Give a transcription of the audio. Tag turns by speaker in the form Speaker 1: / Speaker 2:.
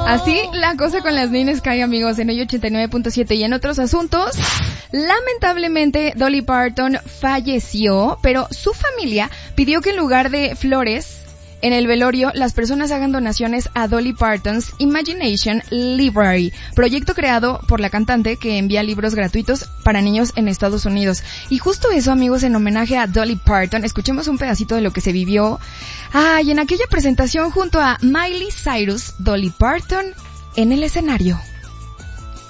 Speaker 1: Así la cosa con las Nine Sky, amigos, en hoy 89.7. Y en otros asuntos, lamentablemente Dolly Parton falleció, pero su familia pidió que en lugar de flores en el velorio, las personas hagan donaciones a Dolly Parton's Imagination Library, proyecto creado por la cantante que envía libros gratuitos para niños en Estados Unidos. Y justo eso, amigos, en homenaje a Dolly Parton, escuchemos un pedacito de lo que se vivió. Y en aquella presentación junto a Miley Cyrus, Dolly Parton en el escenario.